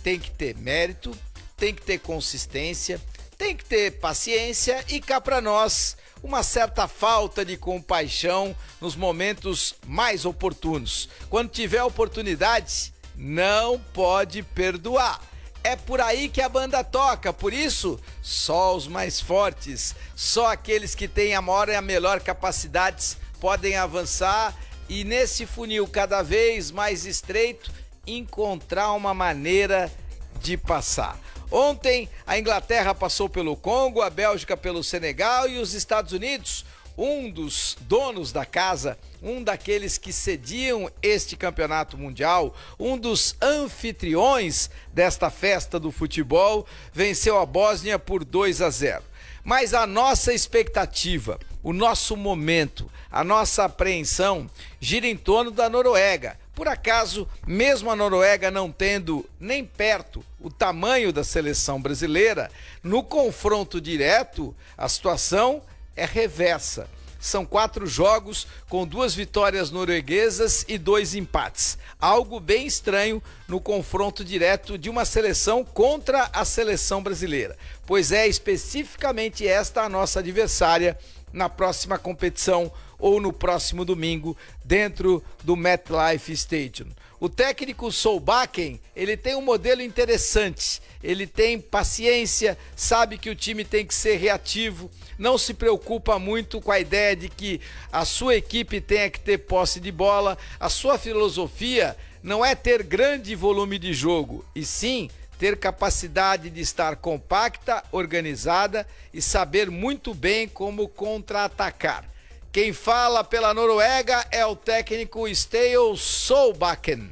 tem que ter mérito, tem que ter consistência, tem que ter paciência e cá para nós uma certa falta de compaixão nos momentos mais oportunos. Quando tiver oportunidade, não pode perdoar. É por aí que a banda toca, por isso, só os mais fortes, só aqueles que têm a maior e a melhor capacidades podem avançar e nesse funil cada vez mais estreito, encontrar uma maneira de passar. Ontem, a Inglaterra passou pelo Congo, a Bélgica pelo Senegal e os Estados Unidos, um dos donos da casa, um daqueles que cediam este campeonato mundial, um dos anfitriões desta festa do futebol, venceu a Bósnia por 2-0. Mas a nossa expectativa, o nosso momento, a nossa apreensão gira em torno da Noruega. Por acaso, mesmo a Noruega não tendo nem perto o tamanho da seleção brasileira, no confronto direto, a situação é reversa. São 4 jogos com 2 vitórias norueguesas e 2 empates. Algo bem estranho no confronto direto de uma seleção contra a seleção brasileira, pois é especificamente esta a nossa adversária na próxima competição ou no próximo domingo dentro do MetLife Stadium. O técnico Solbakken, ele tem um modelo interessante, ele tem paciência, sabe que o time tem que ser reativo, não se preocupa muito com a ideia de que a sua equipe tenha que ter posse de bola, a sua filosofia não é ter grande volume de jogo, e sim ter capacidade de estar compacta, organizada e saber muito bem como contra-atacar. Quem fala pela Noruega é o técnico Ståle Solbakken.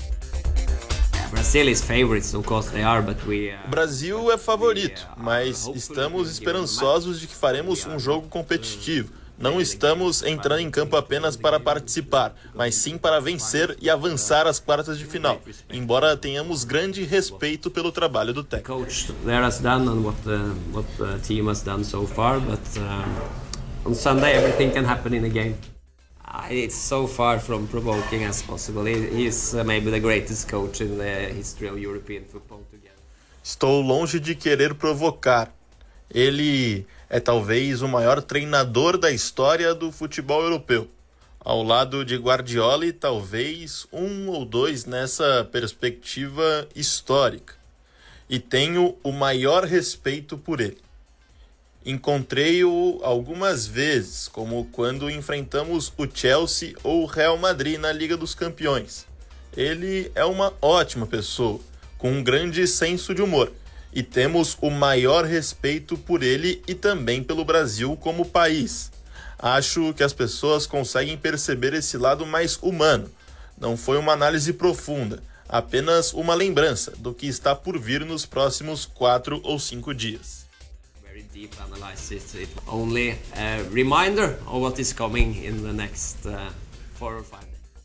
O Brasil é favorito, mas estamos esperançosos de que faremos um jogo competitivo. Não estamos entrando em campo apenas para participar, mas sim para vencer e avançar às quartas de final, embora tenhamos grande respeito pelo trabalho do técnico. On Sunday, everything can happen in a game. It's so far from provoking as possible. He's maybe the greatest coach in the history of European football together. Estou longe de querer provocar. Ele é talvez o maior treinador da história do futebol europeu. Ao lado de Guardiola e talvez 1 ou 2 nessa perspectiva histórica. E tenho o maior respeito por ele. Encontrei-o algumas vezes, como quando enfrentamos o Chelsea ou o Real Madrid na Liga dos Campeões. Ele é uma ótima pessoa, com um grande senso de humor, e temos o maior respeito por ele e também pelo Brasil como país. Acho que as pessoas conseguem perceber esse lado mais humano. Não foi uma análise profunda, apenas uma lembrança do que está por vir nos próximos 4 ou 5 dias. Deep analysis. It's only a reminder of what is coming in the next 4 or 5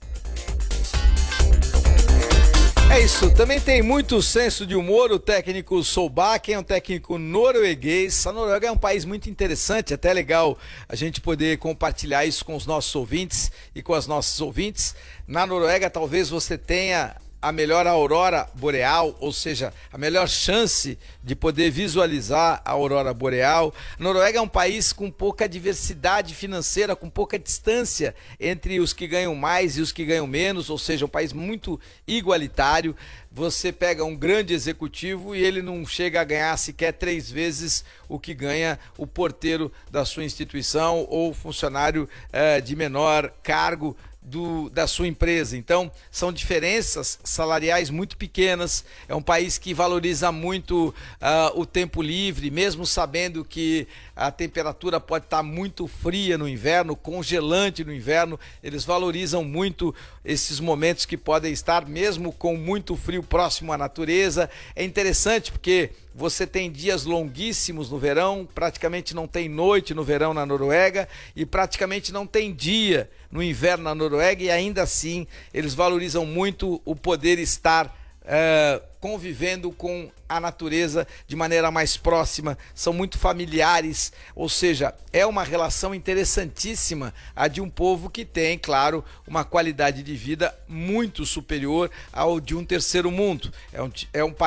days. É isso, também tem muito senso de humor o técnico Solbakken, é um técnico norueguês. A Noruega é um país muito interessante, até legal a gente poder compartilhar isso com os nossos ouvintes e com as nossas ouvintes. Na Noruega talvez você tenha a melhor aurora boreal, ou seja, a melhor chance de poder visualizar a aurora boreal. A Noruega é um país com pouca diversidade financeira, com pouca distância entre os que ganham mais e os que ganham menos, ou seja, um país muito igualitário. Você pega um grande executivo e ele não chega a ganhar sequer 3 vezes o que ganha o porteiro da sua instituição ou funcionário de menor cargo da sua empresa. Então, são diferenças salariais muito pequenas. É um país que valoriza muito o tempo livre, mesmo sabendo que a temperatura pode estar muito fria no inverno, congelante no inverno. Eles valorizam muito esses momentos que podem estar mesmo com muito frio próximo à natureza. É interessante porque você tem dias longuíssimos no verão, praticamente não tem noite no verão na Noruega e praticamente não tem dia no inverno na Noruega, e ainda assim eles valorizam muito o poder estar convivendo com a natureza de maneira mais próxima, são muito familiares, ou seja, é uma relação interessantíssima a de um povo que tem, claro, uma qualidade de vida muito superior ao de um terceiro mundo. É um país